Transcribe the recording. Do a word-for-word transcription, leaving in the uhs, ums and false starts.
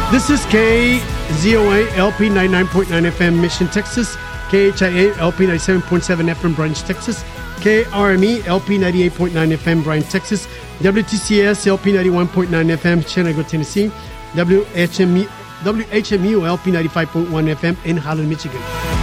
This is K Z O A L P ninety-nine point nine F M Mission, Texas. K H I A L P ninety-seven point seven F M Branch, Texas. K R M E L P ninety-eight point nine F M Bryan, Texas. W T C S L P ninety-one point nine F M Chenango, Tennessee. W H M U L P ninety-five point one F M in Holland, Michigan.